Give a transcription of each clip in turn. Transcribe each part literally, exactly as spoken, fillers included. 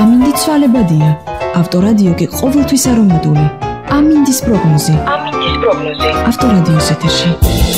ამინდი ცვალებადია. ავტორადიო კი ყოველთვის არომატული. ამინდის პროგნოზი. ამინდის პროგნოზი. ავტორადიოს ეთერში.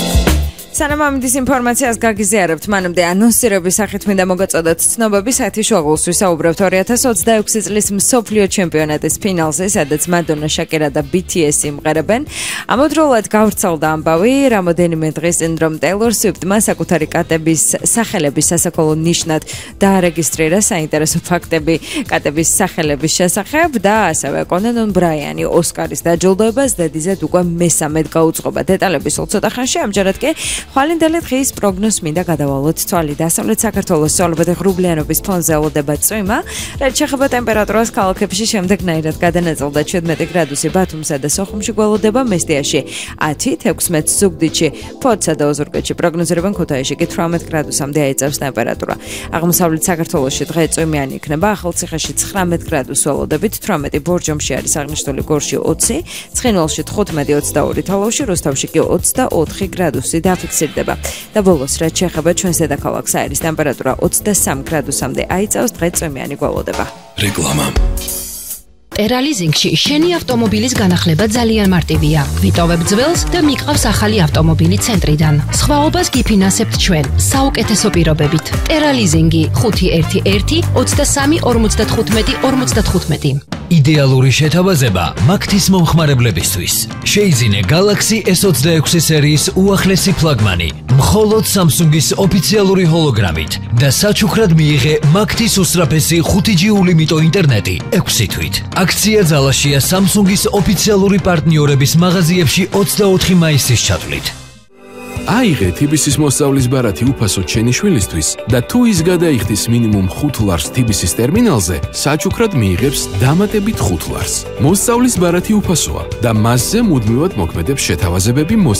სანამ ამინდის ინფორმაციას გაგიზიარებთ, მანამდე ანონსირების სახით მინდა მოგაწოდოთ ცნობები საათის შუაღულს ვისაუბრებთ ორი ათას ოცდაექვსი წლის მსოფლიო ჩემპიონატის ფინალზე, სადაც მადონა, შაკირა და ბი თი ესი იმღერებენ. ამავდროულად გავრცელდა ამბავი, რამოდენიმე დღის წინ, რომ ტეილორ სვიფტმა საკუთარი კატების სახელების სასაქოლო ნიშნად დაარეგისტრირა საინტერესო ფაქტები კატების სახელების შესახებ და ასევე კონან ბრაიანი ოსკარის დაჯილდოებას დედიზედ უკვე მესამედ გაუძღობა. დეტალები სულ ცოტა ხანში, ამჯერად კი ხვალინდელი დღის პროგნოზს მინდა გადავალოთ თვალი. დასავლეთ საქართველოს სწორებადი ღრუბლიანობის ფონზე ელოდება წვიმა, რაც შეეხება ტემპერატურას ქალაქებში შემდეგნაირად გადანაწილდა შვიდმეტი გრადუსი ბათუმსა და სოხუმში გველოდება, მესტიაში ათი, თექვსმეტი ზუგდიდში, ფოთსა და ოზურგეთში პროგნოზირებენ, ქუთაისში კი თვრამეტ გრადუსამდე აიწევს ტემპერატურა. აღმოსავლეთ საქართველოში დღე წვიმიანი იქნება, ახალციხეში ცხრამეტ გრადუსს ველოდებით, თვრამეტი ბორჯომში არის აღნიშნული, გორში ოცი, ცხინვალში თხუთმეტი, ოცდაორი, თალავში, რუსთავში კი ოცდაოთხი გრადუსი დაფიქსირდება. და ბოლოს, რაც შეეხება ჩვენს დედაქალაქ საირის ტემპერატურა ოცდასამი გრადუსამდე აიწევს, დღე წვიმიანი გველოდება. რეკლამა. ტერალიზინგში შენი ავტომობილის განახლება ძალიან მარტივია. ვიტოვებ ძველს და მიყავს ახალი ავტომობილი ცენტრიდან. სხვაობას გიფინანსებთ ჩვენ საუკეთესო პირობებით. ტერალიზინგი ხუთი ერთი ერთი ოცდასამი ორმოცდათხუთმეტი ორმოცდათხუთმეტი. იდეალური შეთავაზება მაგთის მომხმარებლებისთვის. შეიძინე Galaxy ეს ოცდაექვსი სერიის უახლესი ფლაგმანი, მხოლოდ Samsung-ის ოფიციალური ჰოლოგრამით და საჩუქრად მიიღე მაგთის უსწრაფესი ხუთი ჯი ულიმიტო ინტერნეტი ექვსი თვით. აქცია ძალაშია Samsung-ის ოფიციალური პარტნიორების მაღაზიებში ოცდაოთხი მაისის ჩათვლით. აიღე თი ბი ეს-ის მოსწავლის ბარათი უფასო ჩენი შვილისთვის და თუ ის გადაიხდის მინიმუმ ხუთ ლარს თი ბი ეს-ის ტერმინალზე, საჩუქრად მიიღებს დამატებით ხუთ ლარს. მოსწავლის ბარათი უფასოა და მასზე მუდმივად მოქმედებს შეთავაზებები